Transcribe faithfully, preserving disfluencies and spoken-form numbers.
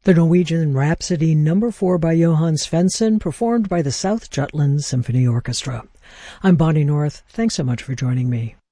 The Norwegian Rhapsody Number four by Johann Svensson, performed by the South Jutland Symphony Orchestra. I'm Bonnie North. Thanks so much for joining me.